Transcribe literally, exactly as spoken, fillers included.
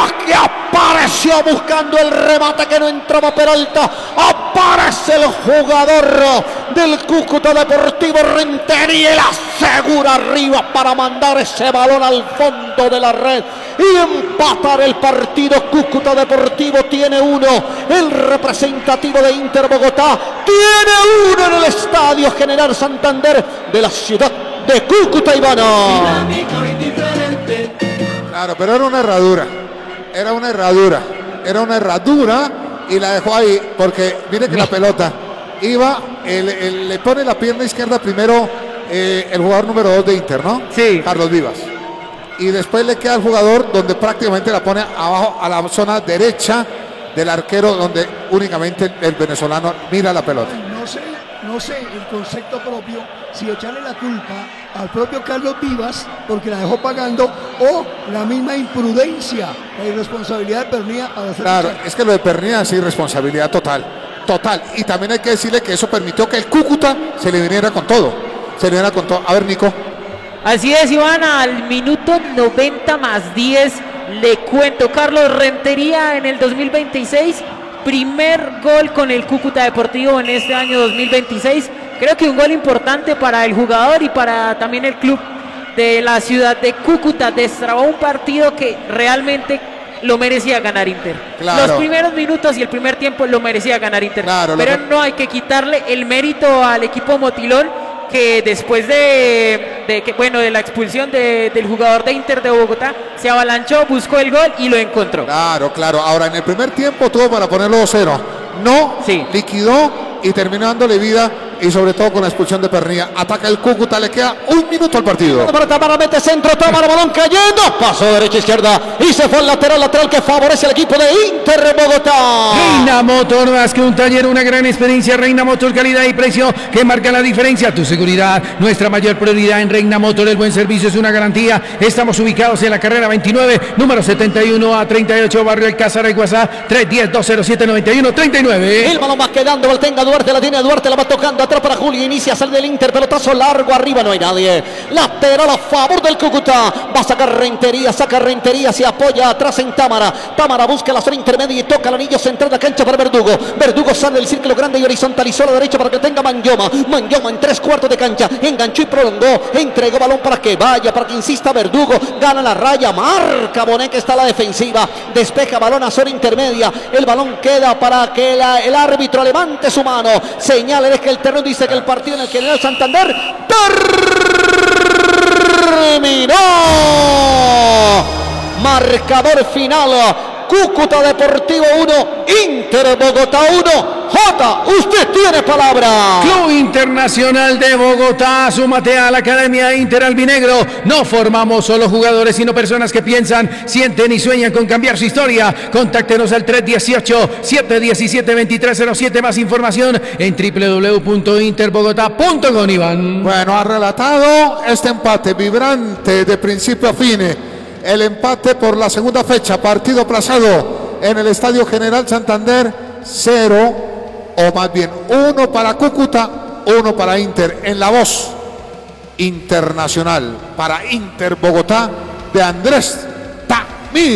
que apareció buscando el remate que no entraba Peralta. Aparece el jugador del Cúcuta Deportivo, Rentería, y la asegura arriba para mandar ese balón al fondo de la red y empatar el partido. Cúcuta Deportivo tiene uno, el representativo de Inter Bogotá tiene uno en el Estadio General Santander de la ciudad de Cúcuta, Ivana. Claro, pero era una herradura, era una herradura, era una herradura y la dejó ahí porque mire que la pelota iba, el, el, le pone la pierna izquierda primero eh, el jugador número dos de Inter, ¿no? Sí. Carlos Vivas. Y después le queda al jugador donde prácticamente la pone abajo a la zona derecha del arquero, donde únicamente el, el venezolano mira la pelota. No sé, no sé el concepto propio, si echarle la culpa al propio Carlos Vivas porque la dejó pagando, o la misma imprudencia, la irresponsabilidad de Pernía al hacer. Claro, es que lo de Pernía es irresponsabilidad total, total. Y también hay que decirle que eso permitió que el Cúcuta se le viniera con todo, se le viniera con todo. A ver, Nico. Así es, Iván, al minuto noventa más diez, le cuento, Carlos Rentería en el dos mil veintiséis, primer gol con el Cúcuta Deportivo en este año dos mil veintiséis. Creo que un gol importante para el jugador y para también el club de la ciudad de Cúcuta. Destrabó un partido que realmente lo merecía ganar Inter. Claro. Los primeros minutos y el primer tiempo lo merecía ganar Inter. Claro, pero que... no hay que quitarle el mérito al equipo Motilón, que después de, de que bueno de la expulsión de, del jugador de Inter de Bogotá se avalanchó, buscó el gol y lo encontró. Claro, claro. Ahora en el primer tiempo tuvo para ponerlo dos cero. No, sí. Liquidó y terminó dándole vida, y sobre todo con la expulsión de Pernía. Ataca el Cúcuta, le queda un minuto al partido. Para Támara, mete centro, Támara, balón cayendo, pasó derecha izquierda y se fue al lateral, lateral que favorece al equipo de Inter Bogotá. Reina Motor, más que un taller, una gran experiencia. Reina Motor, calidad y precio que marca la diferencia. Tu seguridad, nuestra mayor prioridad en Reina Motor. El buen servicio es una garantía. Estamos ubicados en la carrera veintinueve, número setenta y uno a treinta y ocho, barrio Alcázar y WhatsApp tres uno cero, dos cero siete, nueve uno tres nueve. El balón va quedando, Valtenga, Duarte la tiene, Duarte la va tocando atrás para Julio, inicia, sale del Inter, pelotazo largo, arriba no hay nadie, lateral a favor del Cúcuta, va a sacar Rentería, saca Rentería, se apoya atrás en Támara, Támara busca la zona intermedia y toca el anillo central de la cancha para Verdugo, Verdugo sale del círculo grande y horizontalizó a la derecha para que tenga Manyoma, Manyoma en tres cuartos de cancha, enganchó y prolongó, entregó balón para que vaya, para que insista Verdugo, gana la raya, marca Bonet que está a la defensiva, despeja balón a zona intermedia, el balón queda para que la, el árbitro levante su mano, señala es que el terreno dice que el partido en el General Santander terminó. Marcador final, Cúcuta Deportivo uno, Inter Bogotá uno. Jota, usted tiene palabra. Club Internacional de Bogotá, súmate a la Academia Inter Albinegro. No formamos solo jugadores, sino personas que piensan, sienten y sueñan con cambiar su historia. Contáctenos al tres uno ocho, siete uno siete, dos tres cero siete. Más información en doble u doble u doble u punto inter bogotá punto com, Iván. Bueno, ha relatado este empate vibrante de principio a fin. El empate por la segunda fecha, partido aplazado en el Estadio General Santander, cero, o más bien uno para Cúcuta, uno para Inter. En la voz internacional para Inter Bogotá de Andrés